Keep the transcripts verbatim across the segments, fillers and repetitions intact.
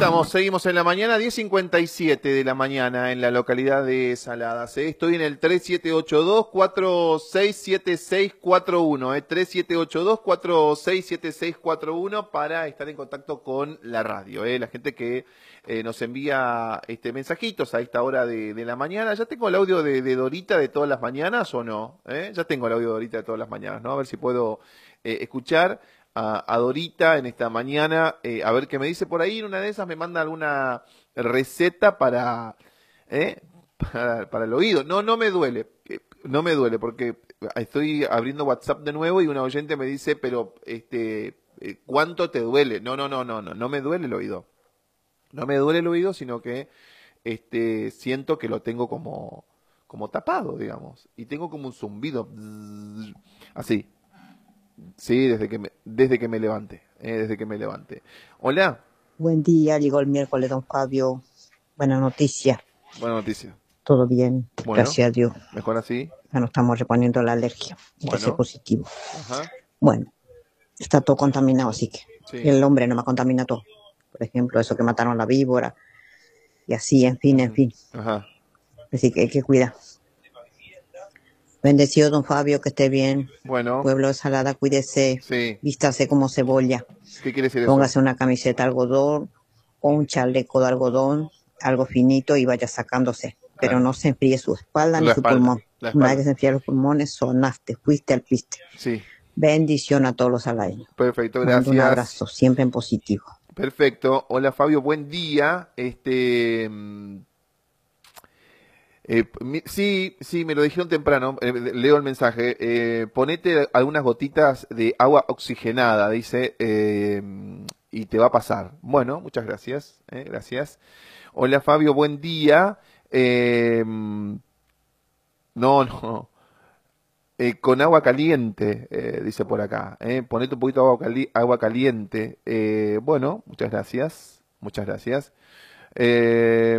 estamos, seguimos en la mañana, diez cincuenta y siete de la mañana en la localidad de Saladas. ¿eh? Estoy en el tres siete ocho dos, cuatro seis siete seis cuatro uno, ¿eh? tres siete ocho dos, cuatro seis siete seis cuatro uno para estar en contacto con la radio. ¿eh? La gente que eh, nos envía este, mensajitos a esta hora de, de la mañana. ¿Ya tengo el audio de, de Dorita de todas las mañanas o no? ¿Eh? Ya tengo el audio de Dorita de todas las mañanas, ¿no? A ver si puedo eh, escuchar A, a Dorita en esta mañana, eh, a ver qué me dice por ahí. En una de esas me manda alguna receta para, eh, para, para el oído. No, no me duele, eh, no me duele porque estoy abriendo WhatsApp de nuevo y una oyente me dice, pero este, eh, ¿cuánto te duele? No, no, no, no, no, no me duele el oído. No me duele el oído, sino que este, siento que lo tengo como, como tapado, digamos, y tengo como un zumbido, así. Sí, desde que me, desde que me levante, eh, desde que me levante. Hola. Buen día, llegó el miércoles, don Fabio. Buena noticia. Buena noticia. Todo bien, Bueno, gracias a Dios. mejor así. Ya no estamos reponiendo la alergia. Bueno. Ese positivo. Ajá. Bueno, está todo contaminado, así que Sí. el hombre no me contamina todo. Por ejemplo, eso que mataron la víbora. Y así, en fin, en fin. Ajá. Así que hay que cuidar. Bendecido, don Fabio, que esté bien. Bueno. Pueblo de Salada, cuídese. Sí. Vístase como cebolla. ¿Qué quiere decir Póngase eso? una camiseta de algodón o un chaleco de algodón, algo finito y vaya sacándose. Pero no se enfríe su espalda ni La su espalda, pulmón. la Una vez espalda. que se enfrían los pulmones, sonaste, fuiste al piste. Sí. Bendición a todos los saladeños. Perfecto, Mando gracias. un abrazo, siempre en positivo. Perfecto. Hola Fabio, buen día. Este. mm, eh, mi- sí, sí, me lo dijeron temprano. eh, leo el mensaje. Eh, ponete algunas gotitas de agua oxigenada, dice, eh, y te va a pasar. Bueno, muchas gracias. eh, gracias. Hola Fabio, buen día. Eh, no, no. Eh, con agua caliente, eh, dice por acá. Eh. Ponete un poquito de agua, cali- agua caliente. Eh, bueno, muchas gracias. Muchas gracias. Eh,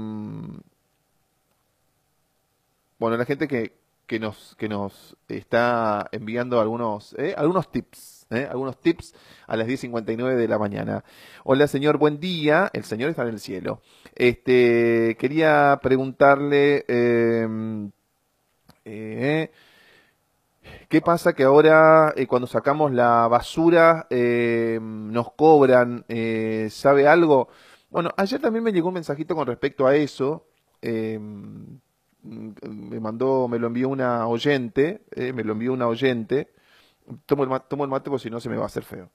bueno, la gente que, que nos, que nos está enviando algunos, eh, algunos tips, eh, algunos tips a las diez cincuenta y nueve de la mañana. Hola señor, buen día. El señor está en el cielo. Este, quería preguntarle, eh, eh, ¿qué pasa que ahora eh, cuando sacamos la basura eh, nos cobran? Eh, ¿sabe algo? Bueno, ayer también me llegó un mensajito con respecto a eso. eh, mm, me mandó, me lo envió una oyente, eh, me lo envió una oyente. Tomo el, ma- tomo el mate porque si no se me va a hacer feo.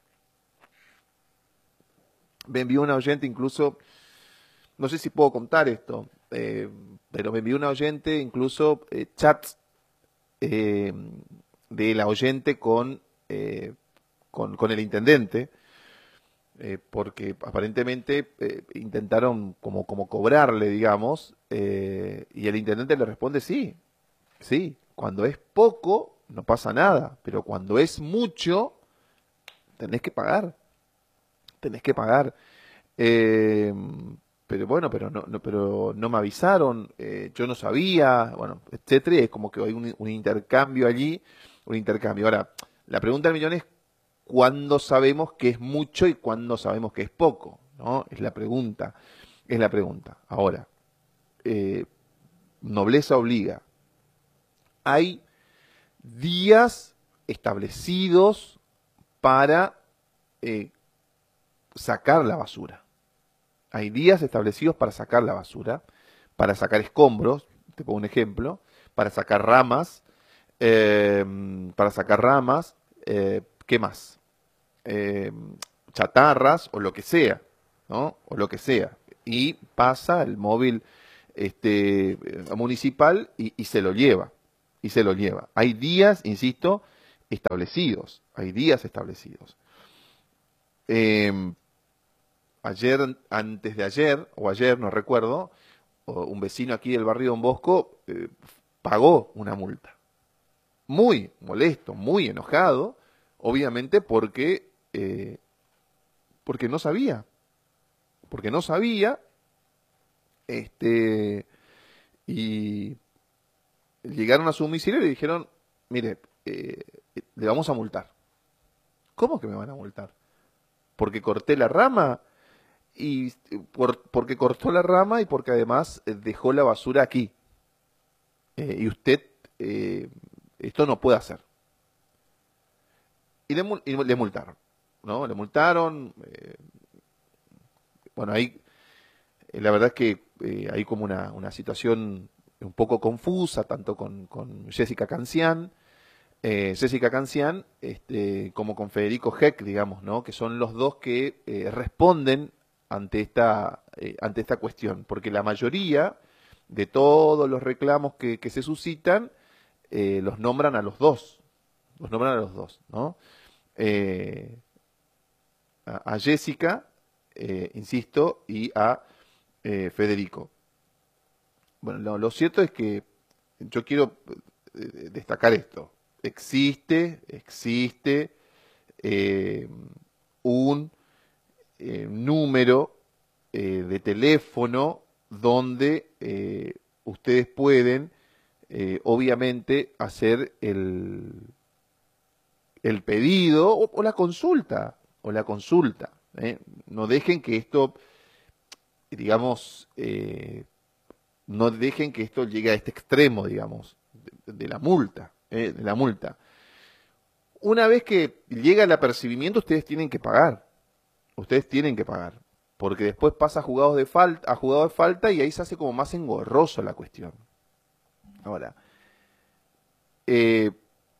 Me envió una oyente incluso, no sé si puedo contar esto, eh, pero me envió una oyente incluso eh, chats eh, de la oyente con, eh, con, con el intendente, eh, porque aparentemente eh, intentaron como, como cobrarle, digamos, eh, y el intendente le responde sí, sí, cuando es poco no pasa nada, pero cuando es mucho tenés que pagar, tenés que pagar. Eh, pero bueno, pero no, no, pero no me avisaron, eh, yo no sabía, bueno, etcétera, y es como que hay un, un intercambio allí, un intercambio. Ahora, la pregunta del millón es ¿cuándo sabemos que es mucho y cuándo sabemos que es poco? ¿No? Es la pregunta, es la pregunta. Ahora, eh, nobleza obliga. Hay días establecidos para eh, sacar la basura. Hay días establecidos para sacar la basura, para sacar escombros, te pongo un ejemplo, para sacar ramas, eh, para sacar ramas, eh, ¿qué más? Eh, chatarras o lo que sea, ¿no? O lo que sea. Y pasa el móvil este, eh, municipal y, y se lo lleva, y se lo lleva. Hay días, insisto, establecidos, hay días establecidos. Eh, Ayer, antes de ayer, o ayer, no recuerdo, un vecino aquí del barrio Don Bosco eh, pagó una multa. Muy molesto, muy enojado, obviamente porque, eh, porque no sabía. Porque no sabía, este, y llegaron a su domicilio y le dijeron, mire, eh, le vamos a multar. ¿Cómo que me van a multar? ¿Porque corté la rama? y por, porque cortó la rama y porque además dejó la basura aquí. Eh, y usted eh, esto no puede hacer. Y le, y le multaron, ¿no? Le multaron. Eh, bueno, ahí eh, la verdad es que eh, hay como una, una situación un poco confusa, tanto con, con Jessica Cancian, eh, Jessica Cancian, este, como con Federico Heck, digamos, ¿no? Que son los dos que eh, responden ante esta, eh, ante esta cuestión, porque la mayoría de todos los reclamos que, que se suscitan eh, los nombran a los dos, los nombran a los dos, ¿no? Eh, a, a Jessica, eh, insisto, y a eh, Federico. Bueno, lo, lo cierto es que yo quiero eh, destacar esto. Existe, existe eh, un eh, número eh, de teléfono donde eh, ustedes pueden, eh, obviamente, hacer el, el pedido o, o la consulta, o la consulta. ¿eh? No dejen que esto, digamos, eh, no dejen que esto llegue a este extremo, digamos, de, de la multa, ¿eh? de la multa. Una vez que llega el apercibimiento, ustedes tienen que pagar. Ustedes tienen que pagar. Porque después pasa a jugados de falta, a jugados de falta y ahí se hace como más engorroso la cuestión. Ahora, eh,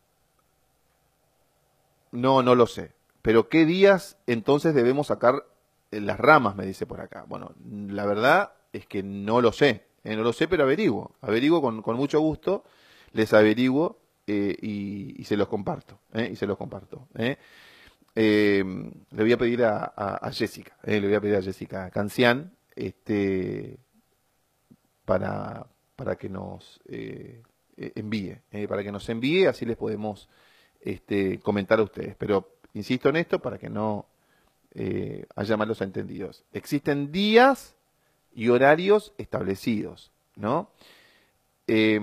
no, no lo sé. Pero ¿qué días entonces debemos sacar las ramas? Me dice por acá. Bueno, la verdad es que no lo sé. Eh, no lo sé, pero averiguo. Averiguo con, con mucho gusto. Les averiguo eh, y, y se los comparto. Eh, y se los comparto. Eh. Eh, le voy a pedir a, a, a Jessica. Eh, le voy a pedir a Jessica Cancian este, para, para que nos eh, envíe. Eh, para que nos envíe, así les podemos este, comentar a ustedes. Pero insisto en esto para que no eh, haya malos entendidos. Existen días y horarios establecidos, ¿no? Eh,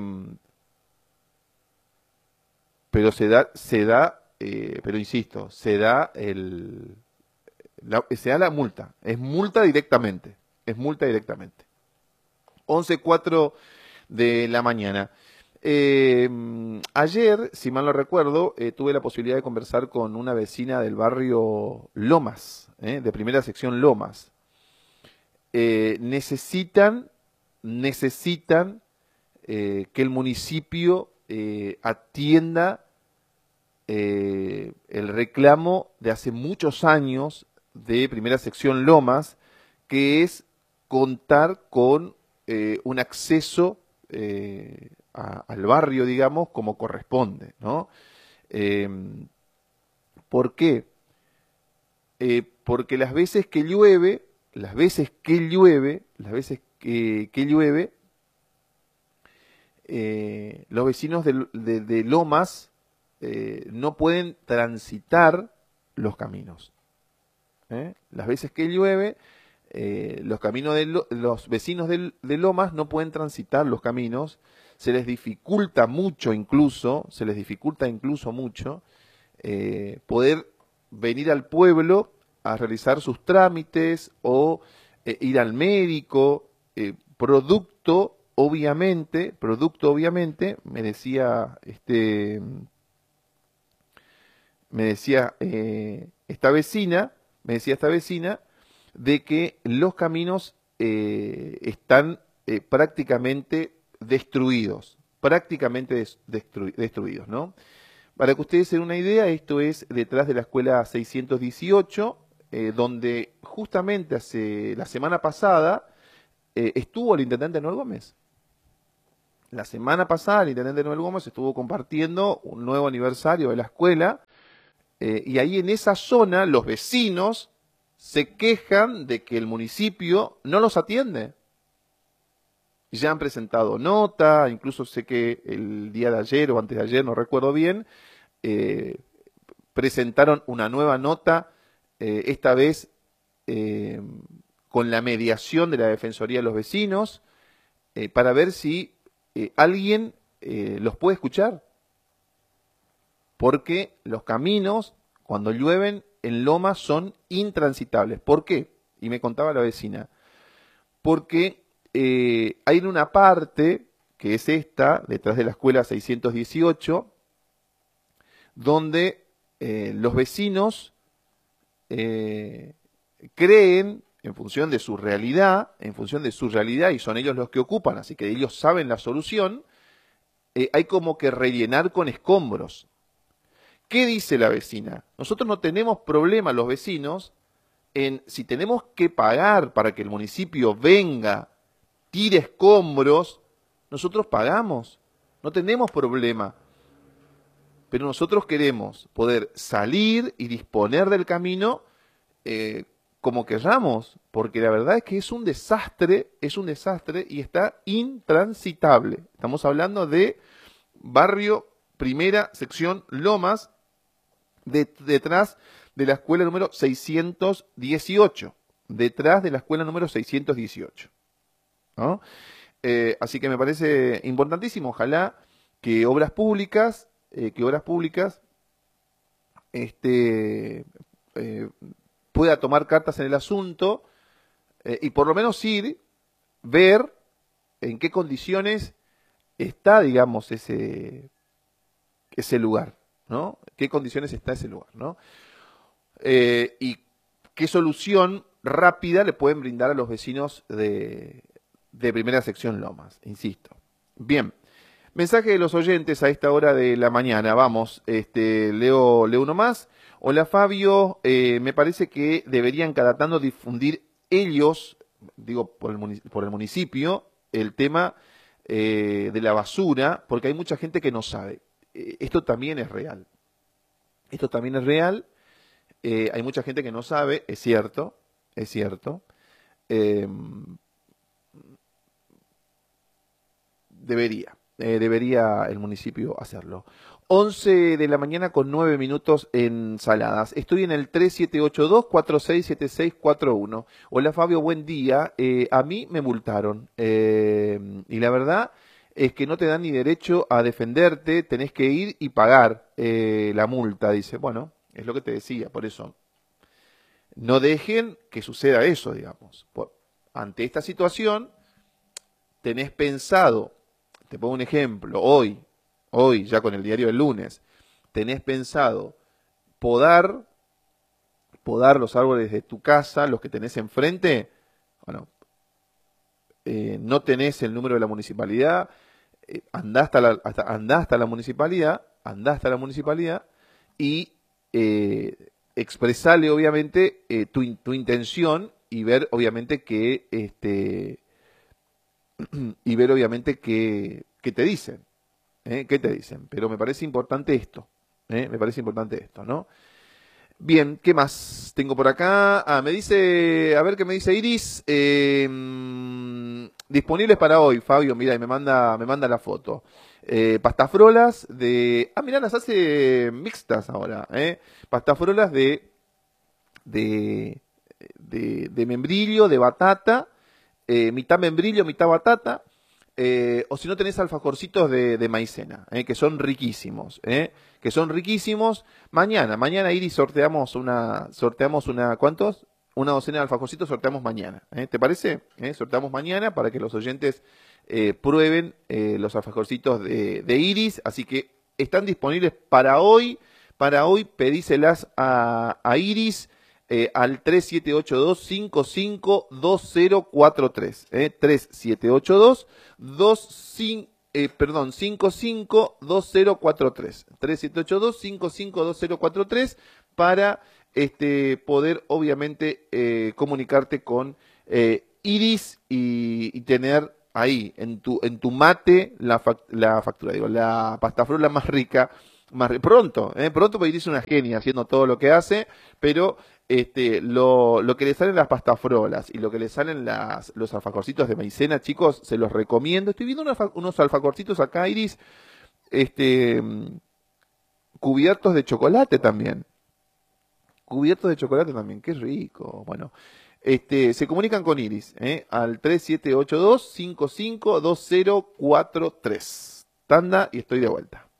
pero se da, se da, eh, pero insisto, se da el, la, se da la multa, es multa directamente, es multa directamente. once cuatro de la mañana. Eh, ayer, si mal no recuerdo, eh, tuve la posibilidad de conversar con una vecina del barrio Lomas, eh, de primera sección Lomas. Eh, necesitan, necesitan eh, que el municipio eh, atienda eh, el reclamo de hace muchos años de primera sección Lomas, que es contar con eh, un acceso eh, a, al barrio, digamos, como corresponde, ¿no? Eh, ¿Por qué? Eh, porque las veces que llueve, las veces que llueve, las veces que, que llueve, eh, los vecinos de, de, de Lomas eh, no pueden transitar los caminos. ¿eh? Las veces que llueve, eh, los caminos de lo, los vecinos de, de Lomas no pueden transitar los caminos, se les dificulta mucho incluso, se les dificulta incluso mucho eh, poder venir al pueblo a realizar sus trámites o eh, ir al médico, eh, producto obviamente, producto obviamente, me decía este me decía eh, esta vecina, me decía esta vecina, de que los caminos eh, están eh, prácticamente destruidos, prácticamente des, destru, destruidos, ¿no? Para que ustedes se den una idea, esto es detrás de la escuela seiscientos dieciocho, eh, donde justamente hace la semana pasada eh, estuvo el intendente Noel Gómez. La semana pasada el intendente Noel Gómez estuvo compartiendo un nuevo aniversario de la escuela, eh, y ahí en esa zona los vecinos se quejan de que el municipio no los atiende. Ya han presentado nota, incluso sé que el día de ayer o antes de ayer, no recuerdo bien, eh, presentaron una nueva nota, eh, esta vez eh, con la mediación de la Defensoría de los Vecinos, eh, para ver si eh, alguien eh, los puede escuchar. Porque los caminos, cuando llueven en Lomas, son intransitables. ¿Por qué? Y me contaba la vecina, porque eh, hay una parte, que es esta, detrás de la escuela seiscientos dieciocho, donde eh, los vecinos eh, creen, en función de su realidad, en función de su realidad, y son ellos los que ocupan, así que ellos saben la solución, eh, hay como que rellenar con escombros. ¿Qué dice la vecina? Nosotros no tenemos problema, los vecinos, en si tenemos que pagar para que el municipio venga, tire escombros, nosotros pagamos, no tenemos problema. Pero nosotros queremos poder salir y disponer del camino eh, como querramos, porque la verdad es que es un desastre, es un desastre y está intransitable. Estamos hablando de barrio Primera, sección Lomas, de, detrás de la escuela número seiscientos dieciocho, detrás de la escuela número seiscientos dieciocho, ¿no? Eh, así que me parece importantísimo, ojalá que obras públicas, eh, que obras públicas este, eh, pueda tomar cartas en el asunto eh, y por lo menos ir, ver en qué condiciones está, digamos, ese, ese lugar, ¿no? ¿Qué condiciones está ese lugar, ¿no? Eh, y qué solución rápida le pueden brindar a los vecinos de, de Primera Sección Lomas, insisto. Bien, mensaje de los oyentes a esta hora de la mañana, vamos, este, leo, leo uno más. Hola Fabio, eh, me parece que deberían cada tanto difundir ellos, digo por el, por el municipio, el tema eh, de la basura, porque hay mucha gente que no sabe. Eh, esto también es real, esto también es real. Eh, hay mucha gente que no sabe, es cierto, es cierto. Eh, debería, eh, debería el municipio hacerlo. once de la mañana con nueve minutos en Saladas. Estoy en el tres siete ocho dos, cuatro seis siete seis cuatro uno. Hola Fabio, buen día. Eh, a mí me multaron eh, y la verdad es que no te dan ni derecho a defenderte, tenés que ir y pagar eh, la multa, dice. Bueno, es lo que te decía, por eso. No dejen que suceda eso, digamos. Por, ante esta situación, tenés pensado, te pongo un ejemplo, hoy, hoy, ya con el diario del lunes, tenés pensado podar, podar los árboles de tu casa, los que tenés enfrente, bueno, eh, no tenés el número de la municipalidad, eh, andá hasta la, hasta, andá hasta la municipalidad, andá hasta la municipalidad y eh, expresale obviamente eh, tu, tu intención y ver obviamente que este y ver obviamente que, que te dicen, ¿eh? ¿Qué te dicen? Pero me parece importante esto, ¿eh? Me parece importante esto, ¿no? Bien, ¿qué más tengo por acá? Ah, me dice, a ver qué me dice Iris, eh, disponibles para hoy, Fabio, mira, y me manda, me manda la foto. Eh, pastafrolas de, ah, mirá, las hace mixtas ahora, ¿eh? Pastafrolas de, de, de, de membrillo, de batata, eh, mitad membrillo, mitad batata, eh, o si no tenés alfajorcitos de, de maicena, eh, que son riquísimos, eh, que son riquísimos. Mañana, mañana Iris sorteamos una, sorteamos una, ¿cuántos? Una docena de alfajorcitos sorteamos mañana, eh, ¿te parece? Eh, sorteamos mañana para que los oyentes eh, prueben eh, los alfajorcitos de, de Iris, así que están disponibles para hoy, para hoy pedíselas a, a Iris. Eh, al tres siete ocho dos, cinco cinco dos cero cuatro tres, eh, tres siete ocho dos, eh, perdón, cinco cinco dos cero cuatro tres, tres siete ocho dos, cinco cinco dos cero cuatro tres para este, poder obviamente eh, comunicarte con eh, Iris y, y tener ahí en tu, en tu mate la, fact la factura, digo, la pastafrola más rica, más pronto, eh, pronto porque Iris es una genia haciendo todo lo que hace, pero Este, lo, lo que le salen las pastafrolas y lo que le salen las, los alfajorcitos de maicena, chicos, se los recomiendo. Estoy viendo unos, unos alfajorcitos acá, Iris, este, cubiertos de chocolate también. Cubiertos de chocolate también, qué rico. Bueno, este, se comunican con Iris, ¿eh? Al tres siete ocho dos, cinco cinco dos cero cuatro tres. Tanda y estoy de vuelta.